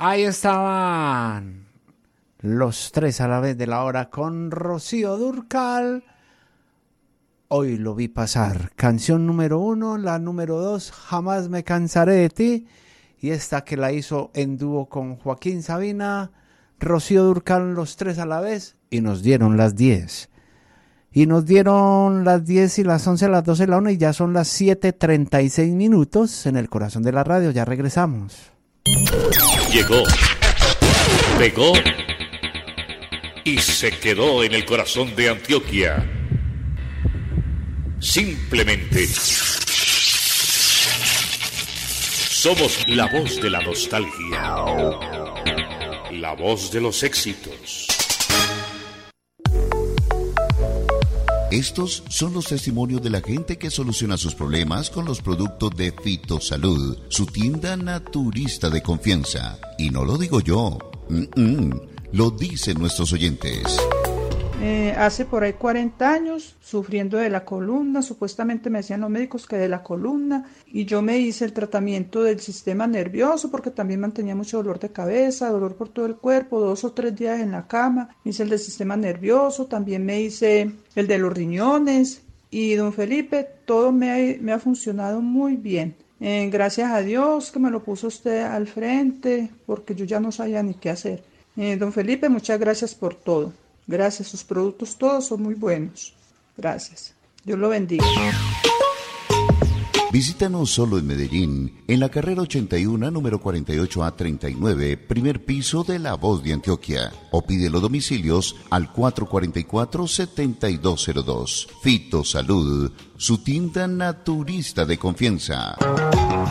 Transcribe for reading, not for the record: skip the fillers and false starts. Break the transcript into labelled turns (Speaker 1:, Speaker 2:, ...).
Speaker 1: Ahí estaban los tres a la vez de la hora con Rocío Dúrcal. Hoy lo vi pasar. Canción número 1, la número 2, Jamás me cansaré de ti. Y esta que la hizo en dúo con Joaquín Sabina, Rocío Dúrcal, los tres a la vez. Y nos dieron las 10. Y nos dieron las 10 y las 11, las 12, la 1 y ya son las 7:36 minutos en el corazón de la radio. Ya regresamos.
Speaker 2: Llegó, pegó y se quedó en el corazón de Antioquia. Simplemente somos la voz de la nostalgia, la voz de los éxitos.
Speaker 3: Estos son los testimonios de la gente que soluciona sus problemas con los productos de Fitosalud, su tienda naturista de confianza. Y no lo digo yo, lo dicen nuestros oyentes.
Speaker 4: Hace por ahí 40 años, sufriendo de la columna, supuestamente me decían los médicos que de la columna, y yo me hice el tratamiento del sistema nervioso porque también mantenía mucho dolor de cabeza, dolor por todo el cuerpo, 2 o 3 días en la cama. Me hice el del sistema nervioso, también me hice el de los riñones, y don Felipe, todo me ha funcionado muy bien. Gracias a Dios que me lo puso usted al frente, porque yo ya no sabía ni qué hacer. Don Felipe, muchas gracias por todo. Gracias, sus productos todos son muy buenos. Gracias. Dios lo bendiga.
Speaker 3: Visítanos solo en Medellín, en la carrera 81, número 48A39, primer piso de La Voz de Antioquia. O pide los domicilios al 444-7202. Fitosalud, su tienda naturista de confianza.